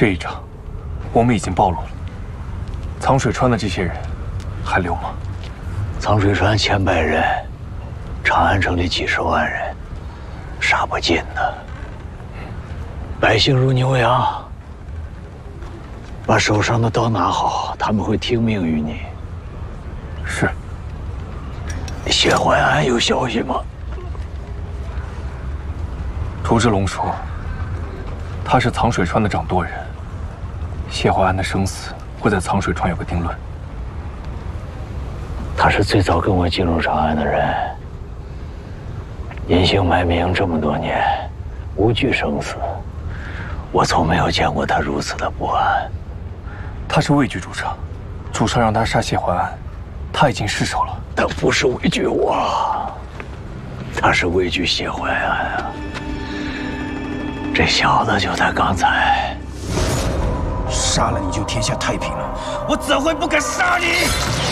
这一仗，我们已经暴露了。藏水川的这些人还留吗？ 藏水川千百人，长安城里几十万人，杀不尽的。百姓如牛羊，把手上的刀拿好，他们会听命于你。 是。 谢淮安有消息吗？ 屠之龙说，他是藏水川的掌舵人，谢淮安的生死会在藏水川有个定论。 他是最早跟我进入长安的人，隐姓埋名这么多年，无惧生死，我从没有见过他如此的不安。 他是畏惧主上，主上让他杀谢淮安，他已经失手了。 他不是畏惧我，他是畏惧谢淮安啊！这小子就在刚才， 杀了你就天下太平了，我怎会不敢杀你？